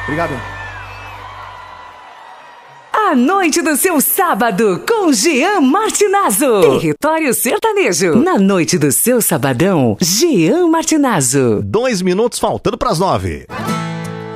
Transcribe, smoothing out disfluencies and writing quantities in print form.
Obrigado. A noite do seu sábado com Jean Martinazzo. Território Sertanejo. Na noite do seu sabadão, Jean Martinazzo. 2 minutos faltando pras 9.